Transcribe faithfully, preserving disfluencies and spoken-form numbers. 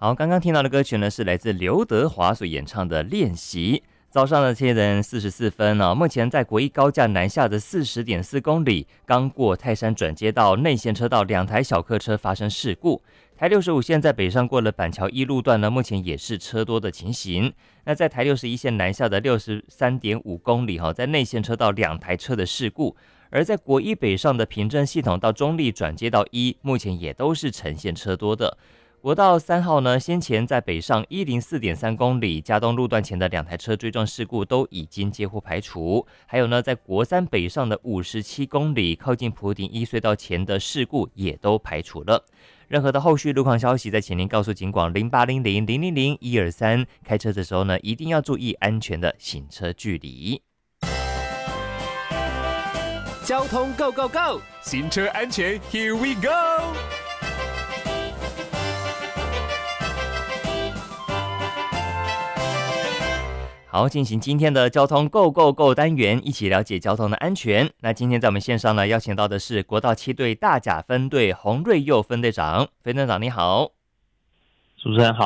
好，刚刚听到的歌曲呢是来自刘德华所演唱的《练习》。早上的七点四十四分呢、啊，目前在国一高架南下的四十点四公里，刚过泰山转接道内线车道，两台小客车发生事故。台六十五线在北上过了板桥一路段呢，目前也是车多的情形。那在台六十一线南下的六十三点五公里哈，在内线车道两台车的事故。而在国一北上的平镇系统到中立转接道一，目前也都是呈现车多的。国道三号呢，先前在北上一零四点三公里嘉东路段前的两台车追撞事故都已经接获排除，还有呢，在国三北上的五十七公里靠近埔顶一隧道前的事故也都排除了。任何的后续路况消息，再请您告诉警广零八零零零零零一二三。开车的时候呢，一定要注意安全的行车距离。 交通 Go Go Go， 行车安全 Here we go。 好，进行今天的交通 Go Go Go 单元，一起了解交通的安全。那今天在我们线上呢，邀请到的是国道七队大甲分队洪瑞佑分队长，分队长你好。 主持人好。